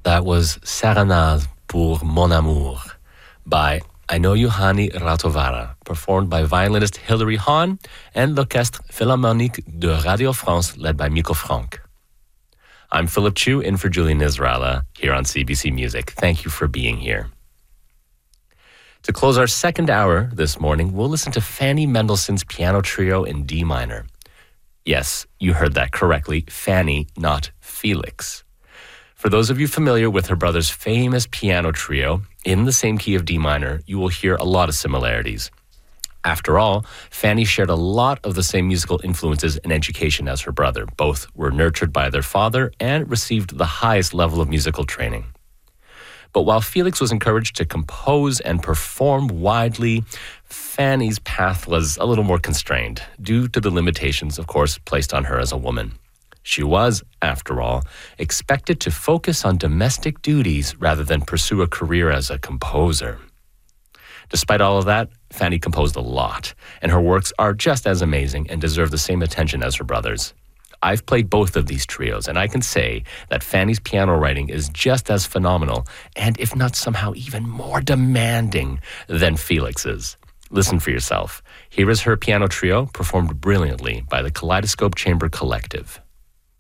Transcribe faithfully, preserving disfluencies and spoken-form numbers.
That was Serenade pour mon amour by Aino Yohani Ratovara, performed by violinist Hilary Hahn and l'Orchestre Philharmonique de Radio France, led by Mikko Franck. I'm Philip Chu, in for Julian Israela, here on C B C Music. Thank you for being here. To close our second hour this morning, we'll listen to Fanny Mendelssohn's Piano Trio in D minor. Yes, you heard that correctly, Fanny, not Felix. For those of you familiar with her brother's famous piano trio, in the same key of D minor, you will hear a lot of similarities. After all, Fanny shared a lot of the same musical influences and education as her brother. Both were nurtured by their father and received the highest level of musical training. But while Felix was encouraged to compose and perform widely, Fanny's path was a little more constrained, due to the limitations, of course, placed on her as a woman. She was, after all, expected to focus on domestic duties rather than pursue a career as a composer. Despite all of that, Fanny composed a lot, and her works are just as amazing and deserve the same attention as her brother's. I've played both of these trios, and I can say that Fanny's piano writing is just as phenomenal, and if not somehow even more demanding than Felix's. Listen for yourself. Here is her piano trio, performed brilliantly by the Kaleidoscope Chamber Collective.